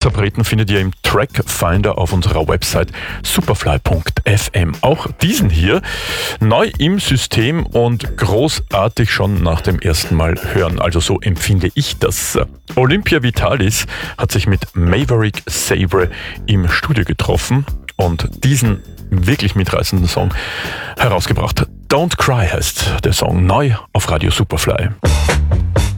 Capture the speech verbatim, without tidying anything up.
Interpreten findet ihr im Track Finder auf unserer Website superfly punkt f m. Auch diesen hier neu im System und großartig schon nach dem ersten Mal hören. Also so empfinde ich das. Olympia Vitalis hat sich mit Maverick Sabre im Studio getroffen und diesen wirklich mitreißenden Song herausgebracht. Don't Cry heißt der Song, neu auf Radio Superfly.